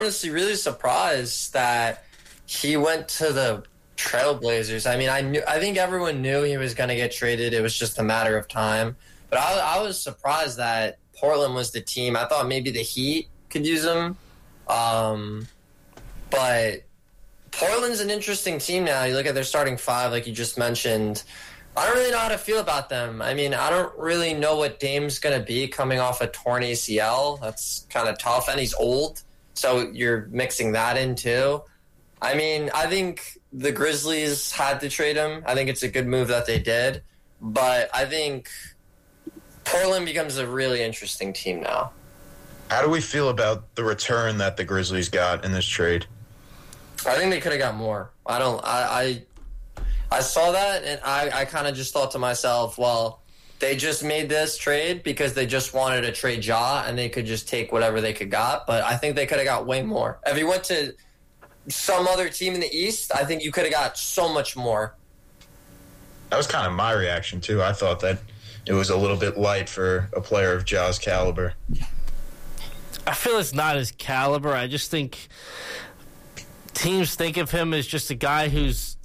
honestly really surprised that he went to the Trailblazers. I mean, I think everyone knew he was going to get traded. It was just a matter of time. But I was surprised that Portland was the team. I thought maybe the Heat could use him. But Portland's an interesting team now. You look at their starting five, like you just mentioned. I don't really know how to feel about them. I mean, I don't really know what Dame's going to be coming off a torn ACL. That's kind of tough. And he's old, so you're mixing that in too. I mean, I think the Grizzlies had to trade him. I think it's a good move that they did. But I think Portland becomes a really interesting team now. How do we feel about the return that the Grizzlies got in this trade? I think they could have got more. I saw that, and I kind of just thought to myself, well, they just made this trade because they just wanted to trade Ja, and they could just take whatever they could got. But I think they could have got way more. If you went to some other team in the East, I think you could have got so much more. That was kind of my reaction, too. I thought that it was a little bit light for a player of Ja's caliber. I feel it's not his caliber. I just think teams think of him as just a guy who's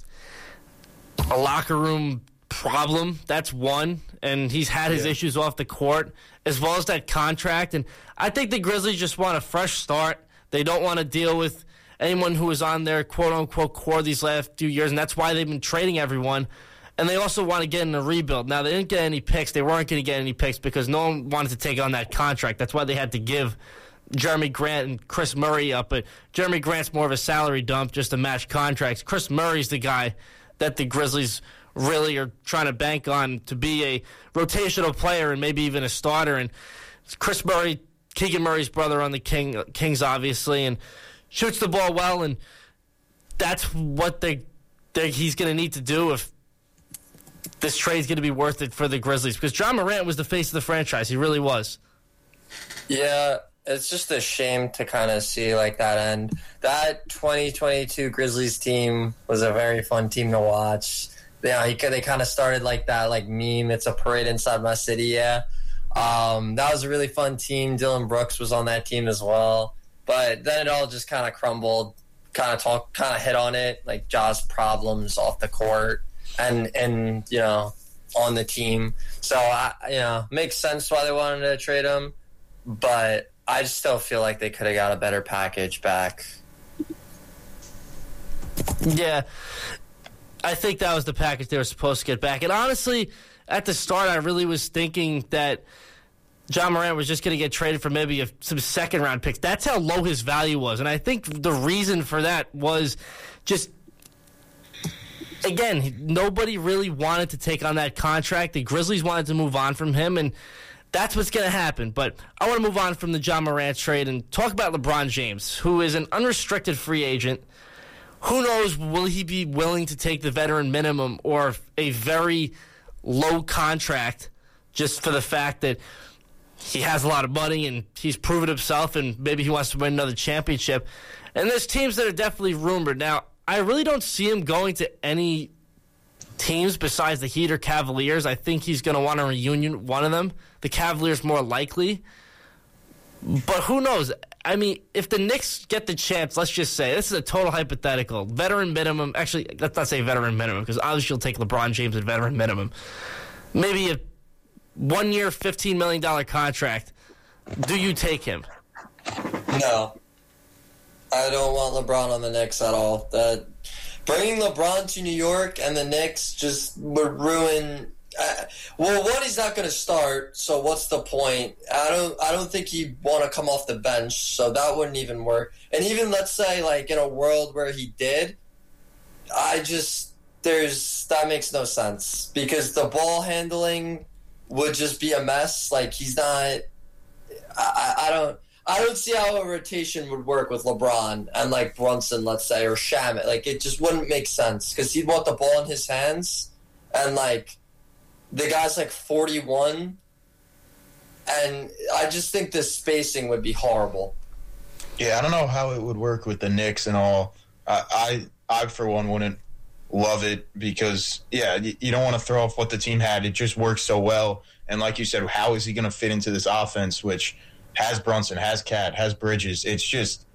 a locker room problem. That's one. And he's had his issues off the court, as well as that contract. And I think the Grizzlies just want a fresh start. They don't want to deal with anyone who was on their quote-unquote core these last few years, and that's why they've been trading everyone. And they also want to get in a rebuild. Now, they didn't get any picks. They weren't going to get any picks because no one wanted to take on that contract. That's why they had to give Jeremy Grant and Chris Murray up. But Jeremy Grant's more of a salary dump just to match contracts. Chris Murray's the guy that the Grizzlies really are trying to bank on to be a rotational player and maybe even a starter. And Chris Murray, Keegan Murray's brother on the Kings, obviously, and shoots the ball well. And that's what he's going to need to do if this trade's going to be worth it for the Grizzlies, because Ja Morant was the face of the franchise. He really was. Yeah, it's just a shame to kind of see like that end. That 2022 Grizzlies team was a very fun team to watch. Yeah, they kind of started like that, like meme. It's a parade inside my city. Yeah, that was a really fun team. Dylan Brooks was on that team as well, but then it all just kind of crumbled. Kind of hit on it, like Ja's problems off the court. And you know, on the team. So, makes sense why they wanted to trade him. But I just still feel like they could have got a better package back. Yeah. I think that was the package they were supposed to get back. And honestly, at the start, I really was thinking that Ja Morant was just going to get traded for maybe some second-round picks. That's how low his value was. And I think the reason for that was just, again, nobody really wanted to take on that contract. The Grizzlies wanted to move on from him, and that's what's going to happen. But I want to move on from the Ja Morant trade and talk about LeBron James, who is an unrestricted free agent. Who knows, will he be willing to take the veteran minimum or a very low contract just for the fact that he has a lot of money and he's proven himself and maybe he wants to win another championship. And there's teams that are definitely rumored. Now, I really don't see him going to any teams besides the Heat or Cavaliers. I think he's going to want to reunion one of them. The Cavaliers more likely. But who knows? I mean, if the Knicks get the chance, let's just say, this is a total hypothetical, veteran minimum. Actually, let's not say veteran minimum because obviously you'll take LeBron James at veteran minimum. Maybe a 1 year, $15 million contract. Do you take him? No. I don't want LeBron on the Knicks at all. Bringing LeBron to New York and the Knicks just would ruin. One, he's not going to start, so what's the point? I don't think he'd want to come off the bench, so that wouldn't even work. And even let's say, like in a world where he did, that makes no sense because the ball handling would just be a mess. Like he's not. I don't see how a rotation would work with LeBron and, like, Brunson, let's say, or Shamet. Like, it just wouldn't make sense because he'd want the ball in his hands and, like, the guy's, like, 41. And I just think the spacing would be horrible. Yeah, I don't know how it would work with the Knicks and all. I for one, wouldn't love it because, yeah, you don't want to throw off what the team had. It just works so well. And like you said, how is he going to fit into this offense, which – has Brunson, has Cat, has Bridges. It's just